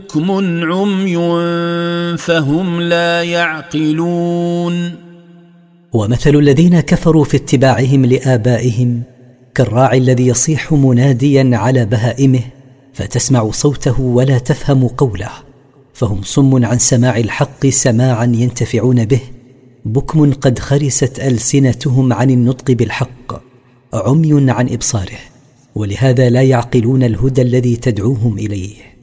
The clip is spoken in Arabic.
بكم عمي فهم لا يعقلون. ومثل الذين كفروا في اتباعهم لآبائهم كالراعي الذي يصيح مناديا على بهائمه فتسمع صوته ولا تفهم قوله، فهم صم عن سماع الحق سماعا ينتفعون به، بكم قد خرست ألسنتهم عن النطق بالحق، عمي عن إبصاره، ولهذا لا يعقلون الهدى الذي تدعوهم إليه.